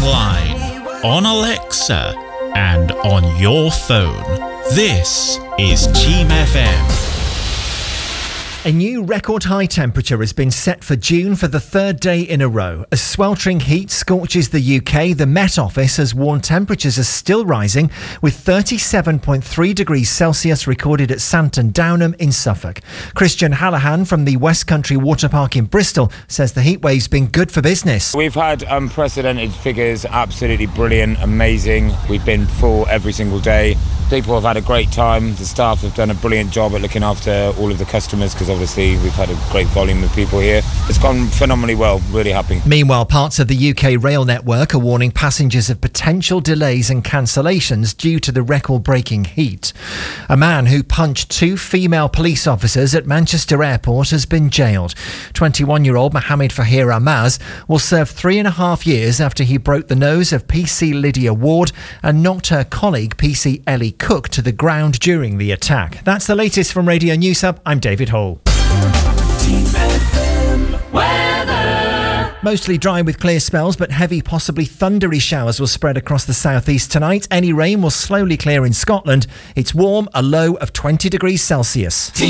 online, on Alexa, and on your phone. This is Team FM. A new record high temperature has been set for June for the third day in a row. As sweltering heat scorches the UK, the Met Office has warned temperatures are still rising, with 37.3 degrees Celsius recorded at Santon Downham in Suffolk. Christian Hallahan from the West Country Water Park in Bristol says the heatwave's been good for business. We've had unprecedented figures, absolutely brilliant, amazing. We've been full every single day. People have had a great time. The staff have done a brilliant job at looking after all of the customers because obviously we've had a great volume of people here. It's gone phenomenally well, really happy. Meanwhile, parts of the UK rail network are warning passengers of potential delays and cancellations due to the record-breaking heat. A man who punched 2 female police officers at Manchester Airport has been jailed. 21-year-old Mohammed Fahir Amaz will serve 3.5 years after he broke the nose of PC Lydia Ward and knocked her colleague PC Ellie Cook to the ground during the attack. That's the latest from Radio News Hub. I'm David Hall. Team FM weather. Mostly dry with clear spells, but heavy, possibly thundery showers will spread across the southeast tonight. Any rain will slowly clear in Scotland. It's warm, a low of 20 degrees Celsius.